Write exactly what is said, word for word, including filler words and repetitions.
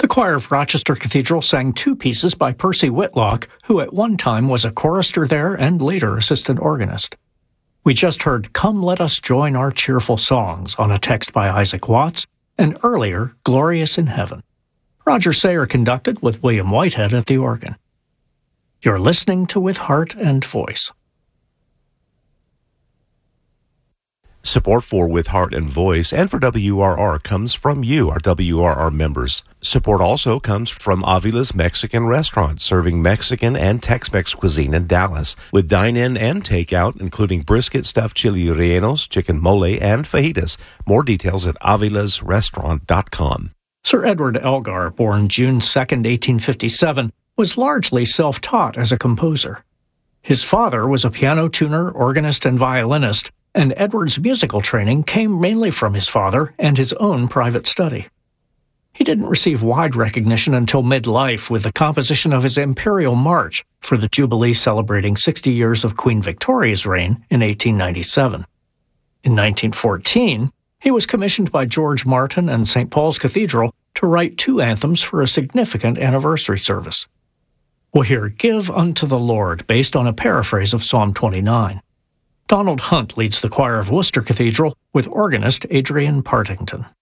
The choir of Rochester Cathedral sang two pieces by Percy Whitlock, who at one time was a chorister there and later assistant organist. We just heard Come Let Us Join Our Cheerful Songs on a text by Isaac Watts, and earlier, Glorious in Heaven. Roger Sayer conducted with William Whitehead at the organ. You're listening to With Heart and Voice. Support for With Heart and Voice and for W R R comes from you, our W R R members. Support also comes from Avila's Mexican Restaurant, serving Mexican and Tex-Mex cuisine in Dallas, with dine-in and takeout, including brisket, stuffed chili rellenos, chicken mole, and fajitas. More details at avilas restaurant dot com. Sir Edward Elgar, born June second, eighteen fifty-seven, was largely self-taught as a composer. His father was a piano tuner, organist, and violinist, and Edward's musical training came mainly from his father and his own private study. He didn't receive wide recognition until midlife with the composition of his Imperial March for the Jubilee celebrating sixty years of Queen Victoria's reign in eighteen ninety-seven. In nineteen fourteen, he was commissioned by George Martin and Saint Paul's Cathedral to write two anthems for a significant anniversary service. We'll hear Give Unto the Lord, based on a paraphrase of Psalm twenty-nine. Donald Hunt leads the choir of Worcester Cathedral with organist Adrian Partington.